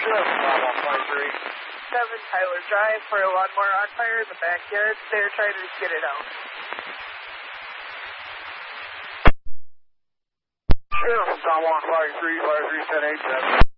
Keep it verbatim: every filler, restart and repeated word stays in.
seven Tyler Drive for a lawnmower on fire in the backyard. They're trying to get it out. Sheriff, Tom one five three, five three ten eight seven.